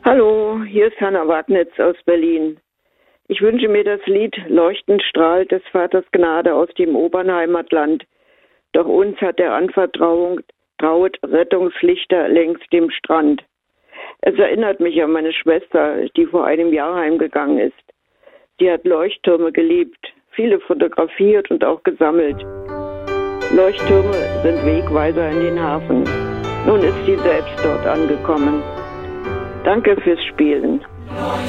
Hallo, hier ist Hanna Wagnitz aus Berlin. Ich wünsche mir das Lied Leuchtend strahlt des Vaters Gnade aus dem Obernheimatland. Doch uns hat er anvertraut Rettungslichter längs dem Strand. Es erinnert mich an meine Schwester, die vor einem Jahr heimgegangen ist. Sie hat Leuchttürme geliebt, viele fotografiert und auch gesammelt. Leuchttürme sind Wegweiser in den Hafen. Nun ist sie selbst dort angekommen. Danke fürs Spielen.